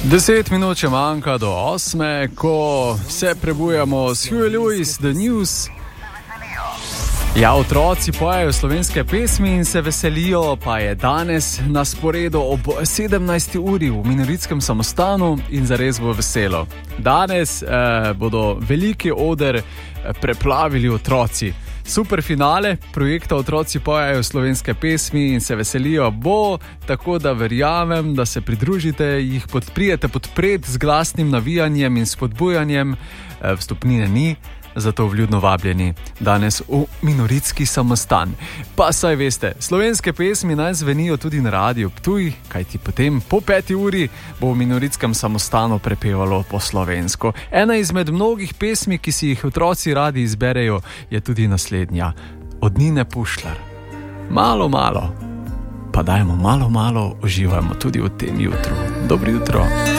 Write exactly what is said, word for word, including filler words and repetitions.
Deset minut še manjka do osme, ko se prebujamo s Huey Lewis, The News. Ja, otroci pojejo slovenske pesmi in se veselijo, pa je danes na sporedu ob sedemnajsti uri v Minoritskem samostanu in zares bo veselo. Danes eh, bodo veliki oder preplavili otroci. Super finale projekta Otroci pojejo slovenske pesmi in se veselijo bo, tako da verjamem, da se pridružite, jih podprijete podpret z glasnim navijanjem in spodbujanjem. Vstopnine ni, zato vljudno vabljeni danes v Minoritski samostan. Pa saj veste, slovenske pesmi naj zvenijo tudi na Radiu Ptuj, kajti potem po peti uri bo v Minoritskem samostanu prepevalo po slovensko. Ena izmed mnogih pesmi, ki si jih otroci radi izberejo, je tudi naslednja. Od Nine Pušlar. Malo, malo, pa dajmo malo, malo, uživajmo tudi v tem jutru. Dobro jutro.